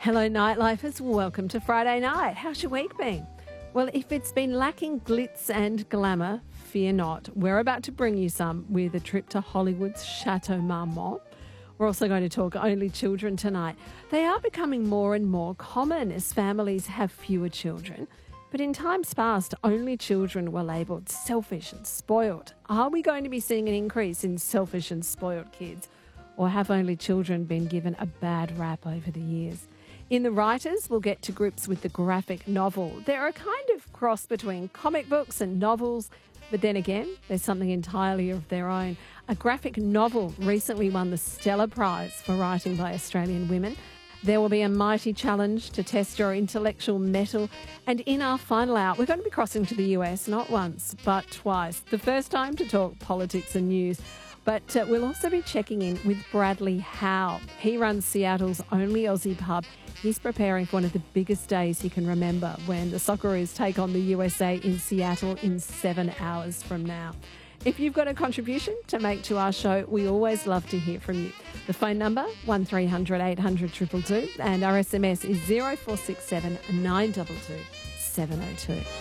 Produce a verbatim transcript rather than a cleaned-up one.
Hello, nightlifers. Welcome to Friday night. How's your week been? Well, if it's been lacking glitz and glamour, fear not. We're about to bring you some with a trip to Hollywood's Chateau Marmont. We're also going to talk only children tonight. They are becoming more and more common as families have fewer children. But in times past, only children were labelled selfish and spoiled. Are we going to be seeing an increase in selfish and spoiled kids? Or have only children been given a bad rap over the years? In The Writers, we'll get to grips with the graphic novel. They're a kind of cross between comic books and novels, but then again, there's something entirely of their own. A graphic novel recently won the Stella Prize for writing by Australian women. There will be a mighty challenge to test your intellectual mettle. And in our final hour, we're going to be crossing to the U S not once, but twice. The first time to talk politics and news. But uh, we'll also be checking in with Bradley Howe. He runs Seattle's only Aussie pub. He's preparing for one of the biggest days he can remember when the Socceroos take on the U S A in Seattle in seven hours from now. If you've got a contribution to make to our show, we always love to hear from you. The phone number, one three hundred eight hundred two two two, and our S M S is zero four six seven nine two two seven zero two.